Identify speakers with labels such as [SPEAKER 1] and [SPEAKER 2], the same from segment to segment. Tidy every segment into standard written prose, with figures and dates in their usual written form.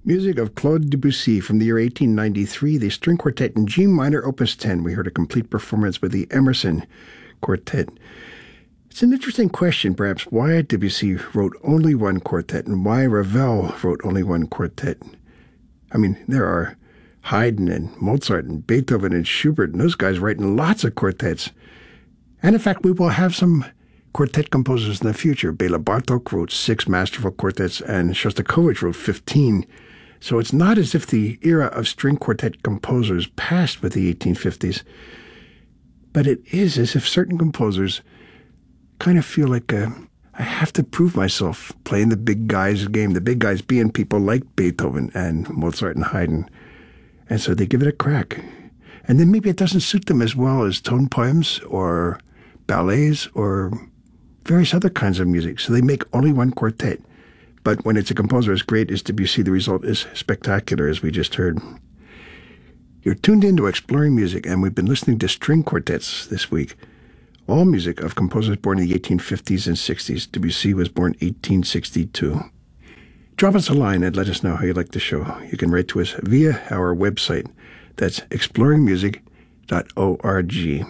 [SPEAKER 1] Music of Claude Debussy from the year 1893, the string quartet in G minor, opus 10. We heard a complete performance with the Emerson Quartet. It's an interesting question, perhaps, why Debussy wrote only one quartet and why Ravel wrote only one quartet. I mean, there are Haydn and Mozart and Beethoven and Schubert and those guys writing lots of quartets. And in fact, we will have some quartet composers in the future. Bela Bartok wrote 6 masterful quartets and Shostakovich wrote 15. So it's not as if the era of string quartet composers passed with the 1850s, but it is as if certain composers kind of feel like I have to prove myself playing the big guys game, the big guys being people like Beethoven and Mozart and Haydn. And so they give it a crack. And then maybe it doesn't suit them as well as tone poems or ballets or various other kinds of music. So they make only one quartet. But when it's a composer as great as Debussy, the result is spectacular, as we just heard. You're tuned in to Exploring Music, and we've been listening to string quartets this week. All music of composers born in the 1850s and 60s. Debussy was born 1862. Drop us a line and let us know how you like the show. You can write to us via our website. That's exploringmusic.org.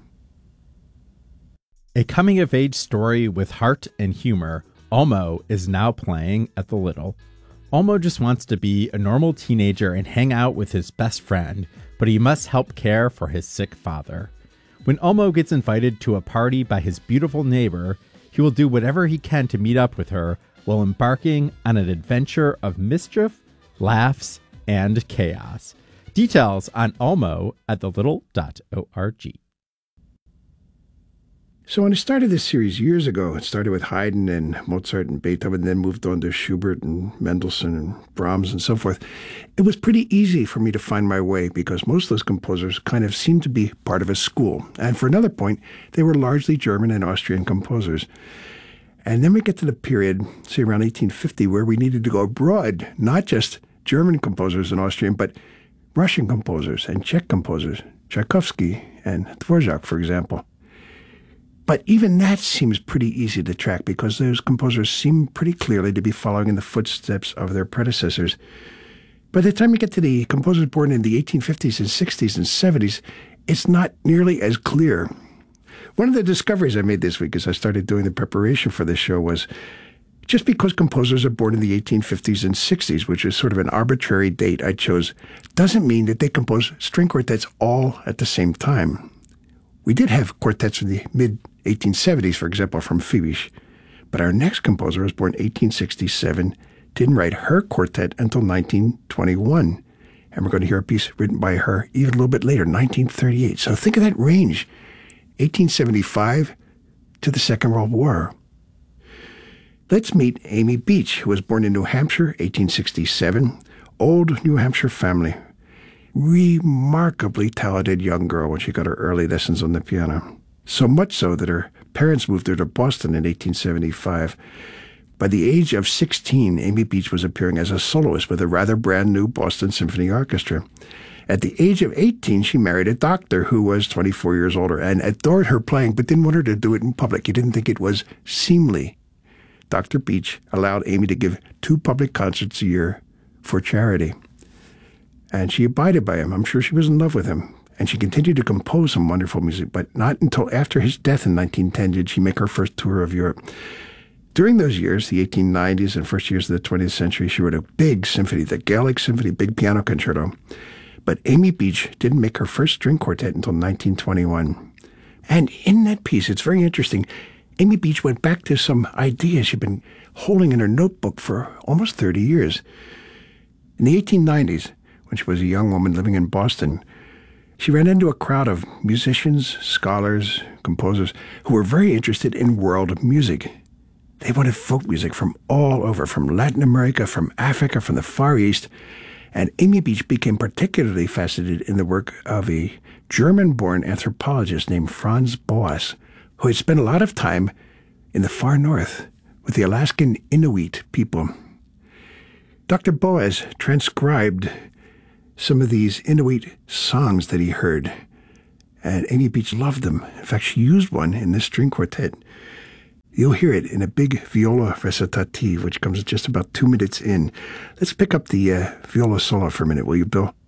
[SPEAKER 2] A coming-of-age story with heart and humor, Olmo is now playing at the Little. Olmo just wants to be a normal teenager and hang out with his best friend, but he must help care for his sick father. When Olmo gets invited to a party by his beautiful neighbor, he will do whatever he can to meet up with her while embarking on an adventure of mischief, laughs, and chaos. Details on Olmo at thelittle.org.
[SPEAKER 1] So when I started this series years ago, it started with Haydn and Mozart and Beethoven, then moved on to Schubert and Mendelssohn and Brahms and so forth. It was pretty easy for me to find my way because most of those composers kind of seemed to be part of a school. And for another point, they were largely German and Austrian composers. And then we get to the period, say around 1850, where we needed to go abroad, not just German composers and Austrian, but Russian composers and Czech composers, Tchaikovsky and Dvorak, for example. But even that seems pretty easy to track because those composers seem pretty clearly to be following in the footsteps of their predecessors. By the time you get to the composers born in the 1850s and 60s and 70s, it's not nearly as clear. One of the discoveries I made this week as I started doing the preparation for this show was just because composers are born in the 1850s and 60s, which is sort of an arbitrary date I chose, doesn't mean that they compose string quartets all at the same time. We did have quartets in the mid-1870s, for example, from Fibisch. But our next composer was born in 1867, didn't write her quartet until 1921. And we're going to hear a piece written by her even a little bit later, 1938. So think of that range, 1875 to the Second World War. Let's meet Amy Beach, who was born in New Hampshire, 1867. Old New Hampshire family. Remarkably talented young girl when she got her early lessons on the piano. So much so that her parents moved her to Boston in 1875. By the age of 16, Amy Beach was appearing as a soloist with a rather brand new Boston Symphony Orchestra. At the age of 18, she married a doctor who was 24 years older and adored her playing, but didn't want her to do it in public. He didn't think it was seemly. Dr. Beach allowed Amy to give 2 public concerts a year for charity. And she abided by him. I'm sure she was in love with him. And she continued to compose some wonderful music, but not until after his death in 1910 did she make her first tour of Europe. During those years, the 1890s and first years of the 20th century, she wrote a big symphony, the Gaelic Symphony, big piano concerto. But Amy Beach didn't make her first string quartet until 1921. And in that piece, it's very interesting, Amy Beach went back to some ideas she'd been holding in her notebook for almost 30 years. In the 1890s, when she was a young woman living in Boston, she ran into a crowd of musicians, scholars, composers who were very interested in world music. They wanted folk music from all over, from Latin America, from Africa, from the Far East. And Amy Beach became particularly fascinated in the work of a German-born anthropologist named Franz Boas, who had spent a lot of time in the far north with the Alaskan Inuit people. Dr. Boas transcribed some of these Inuit songs that he heard, and Amy Beach loved them. In fact, she used one in this string quartet. You'll hear it in a big viola recitative, which comes just about 2 minutes in. Let's pick up the viola solo for a minute, will you, Bill?